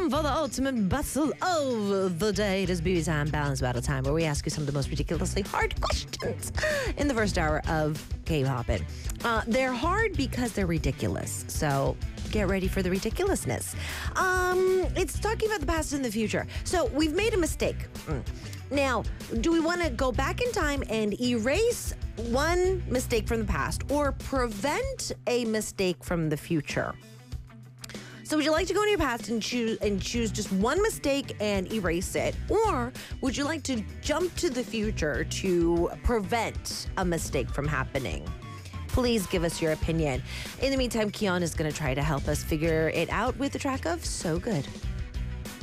time for the ultimate battle of the day. It is BB time, balance battle time, where we ask you some of the most ridiculously hard questions in the first hour of K-Poppin'. They're hard because they're ridiculous, so get ready for the ridiculousness. It's talking about the past and the future. So we've made a mistake. Now, do we want to go back in time and erase one mistake from the past or prevent a mistake from the future? So would you like to go into your past and choose just one mistake and erase it? Or would you like to jump to the future to prevent a mistake from happening? Please give us your opinion. In the meantime, Keon is going to try to help us figure it out with the track of So Good.